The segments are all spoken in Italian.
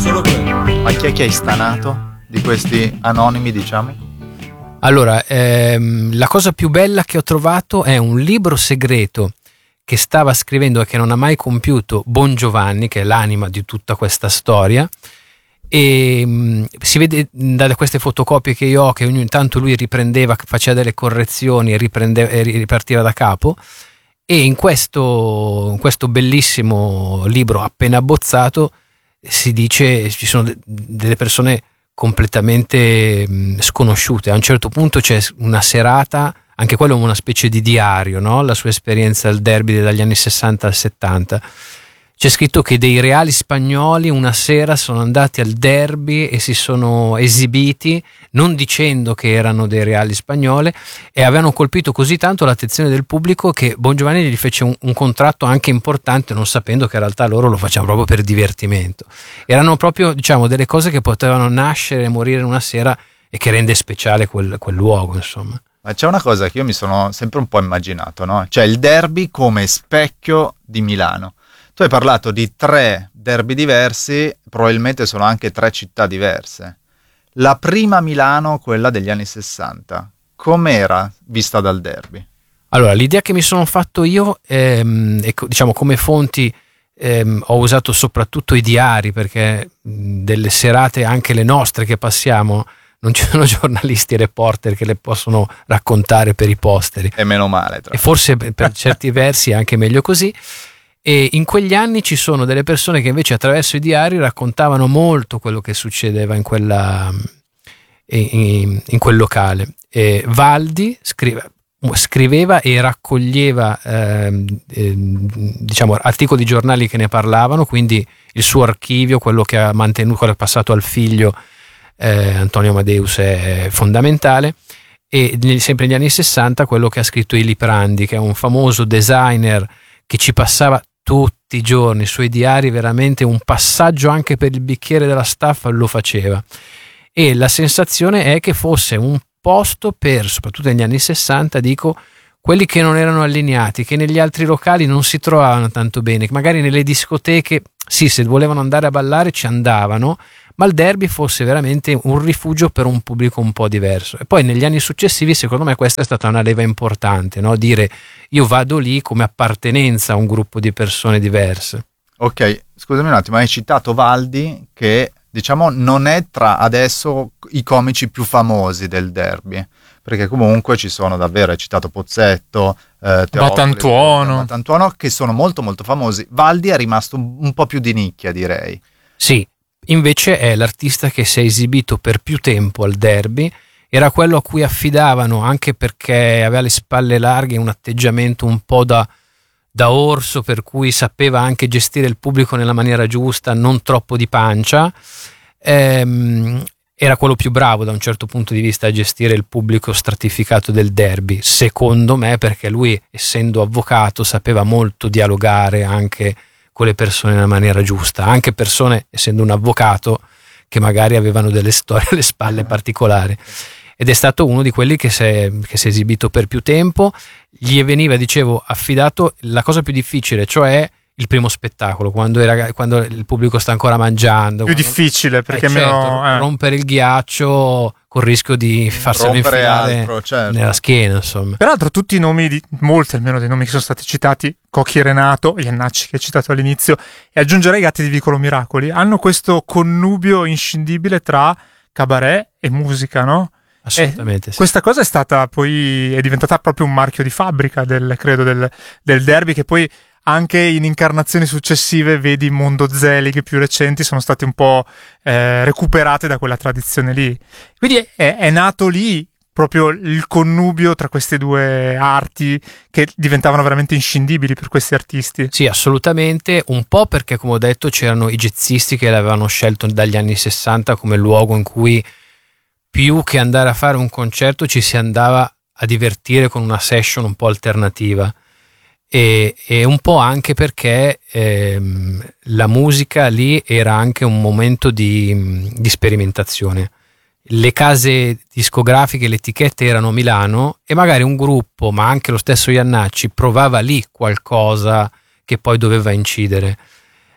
solo quello. Ma chi è che hai stanato di questi anonimi, diciamo? Allora, la cosa più bella che ho trovato è un libro segreto che stava scrivendo e che non ha mai compiuto Bon Giovanni, che è l'anima di tutta questa storia, e si vede da queste fotocopie che io ho che ogni tanto lui riprendeva, faceva delle correzioni e ripartiva da capo. E in questo bellissimo libro appena abbozzato si dice ci sono delle persone completamente sconosciute. A un certo punto c'è una serata, anche quello è una specie di diario, no? La sua esperienza al derby dagli anni 60 al 70. C'è scritto che dei reali spagnoli una sera sono andati al derby e si sono esibiti, non dicendo che erano dei reali spagnoli, e avevano colpito così tanto l'attenzione del pubblico che Bon Giovanni gli fece un contratto anche importante, non sapendo che in realtà loro lo facevano proprio per divertimento. Erano proprio, diciamo, delle cose che potevano nascere e morire in una sera e che rende speciale quel luogo, insomma. Ma c'è una cosa che io mi sono sempre un po' immaginato, no? Cioè il derby come specchio di Milano. Tu hai parlato di 3 derby diversi, probabilmente sono anche 3 città diverse. La prima Milano, quella degli anni 60, com'era vista dal derby? Allora, l'idea che mi sono fatto io, diciamo come fonti, ho usato soprattutto i diari, perché delle serate, anche le nostre che passiamo, non ci sono giornalisti e reporter che le possono raccontare per i posteri. E meno male. E forse per certi versi è anche meglio così. E in quegli anni ci sono delle persone che invece attraverso i diari raccontavano molto quello che succedeva in quel locale. Valdi scriveva e raccoglieva diciamo articoli di giornali che ne parlavano, quindi il suo archivio, quello che ha mantenuto, quello che è passato al figlio Antonio Amadeus, è fondamentale. E sempre negli anni 60 quello che ha scritto Ili Prandi, che è un famoso designer che ci passava tutti i giorni sui diari, veramente un passaggio anche per il bicchiere della staffa lo faceva, e la sensazione è che fosse un posto per, soprattutto negli anni 60, dico, quelli che non erano allineati, che negli altri locali non si trovavano tanto bene, che magari nelle discoteche sì, se volevano andare a ballare ci andavano, ma il derby fosse veramente un rifugio per un pubblico un po' diverso. E poi negli anni successivi secondo me questa è stata una leva importante, no? Dire io vado lì come appartenenza a un gruppo di persone diverse. Ok, scusami un attimo, hai citato Valdi, che diciamo non è tra adesso i comici più famosi del derby, perché comunque ci sono davvero, hai citato Pozzetto, Batantuono, che sono molto molto famosi. Valdi è rimasto un po' più di nicchia, direi. Sì, invece è l'artista che si è esibito per più tempo al derby, era quello a cui affidavano, anche perché aveva le spalle larghe, un atteggiamento un po' da orso, per cui sapeva anche gestire il pubblico nella maniera giusta, non troppo di pancia. Era quello più bravo da un certo punto di vista a gestire il pubblico stratificato del derby, secondo me, perché lui, essendo avvocato, sapeva molto dialogare anche con le persone nella maniera giusta, anche persone, essendo un avvocato, che magari avevano delle storie alle spalle particolari. Ed è stato uno di quelli che si è esibito per più tempo. Gli veniva, dicevo, affidato la cosa più difficile, cioè il primo spettacolo, quando il pubblico sta ancora mangiando. Più difficile, perché rompere il ghiaccio col rischio di farselo infilare nella schiena, insomma. Peraltro tutti i nomi, molti almeno dei nomi che sono stati citati, Cocchi e Renato, Iannacci che hai citato all'inizio, e aggiungerei i Gatti di Vicolo Miracoli, hanno questo connubio inscindibile tra cabaret e musica, no? Assolutamente sì. Questa cosa è diventata proprio un marchio di fabbrica del derby, che poi anche in incarnazioni successive vedi Mondo Zelig più recenti sono state un po' recuperate da quella tradizione lì, quindi è nato lì proprio il connubio tra queste due arti che diventavano veramente inscindibili per questi artisti. Sì, assolutamente, un po' perché, come ho detto, c'erano i jazzisti che l'avevano scelto dagli anni 60 come luogo in cui più che andare a fare un concerto ci si andava a divertire con una session un po' alternativa, e un po' anche perché la musica lì era anche un momento di sperimentazione. Le case discografiche, le etichette erano a Milano e magari un gruppo, ma anche lo stesso Iannacci, provava lì qualcosa che poi doveva incidere.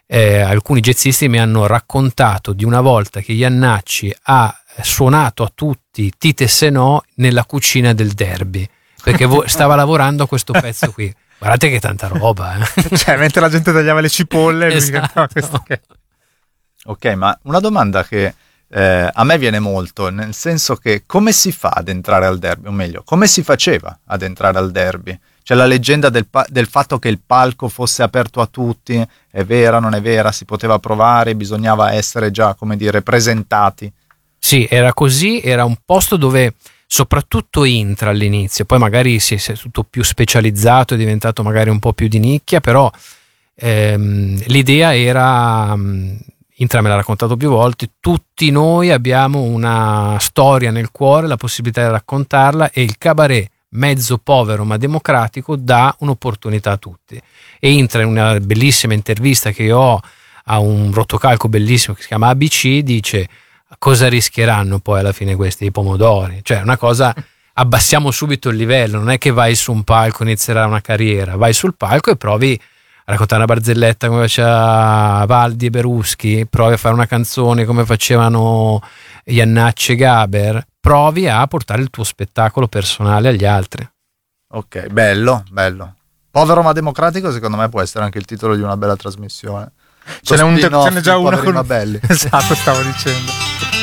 alcuni jazzisti mi hanno raccontato di una volta che Jannacci ha suonato a tutti Tite se no nella cucina del Derby, perché stava lavorando a questo pezzo qui. Guardate che tanta roba, Cioè, mentre la gente tagliava le cipolle, lui Esatto. cantava questo che... Ok, ma una domanda che a me viene molto, nel senso che come si fa ad entrare al Derby, o meglio, come si faceva ad entrare al Derby? C'è la leggenda del fatto che il palco fosse aperto a tutti, è vera, non è vera, si poteva provare, bisognava essere già, come dire, presentati. Sì, era così, era un posto dove soprattutto Intra all'inizio, poi magari si è tutto più specializzato, è diventato magari un po' più di nicchia, però l'idea era, Intra me l'ha raccontato più volte, tutti noi abbiamo una storia nel cuore, la possibilità di raccontarla, e il cabaret mezzo povero ma democratico dà un'opportunità a tutti. E Intra, in una bellissima intervista che io ho a un rotocalco bellissimo che si chiama ABC, dice: cosa rischieranno poi alla fine questi pomodori? Cioè una cosa, abbassiamo subito il livello, non è che vai su un palco e inizierà una carriera, vai sul palco e provi a raccontare una barzelletta come faceva Valdi e Beruschi, provi a fare una canzone come facevano Jannacci e Gaber, provi a portare il tuo spettacolo personale agli altri. Ok, bello, bello. Povero ma democratico secondo me può essere anche il titolo di una bella trasmissione. Ce n'è già una Poveri con... ma belli. Esatto, stavo dicendo.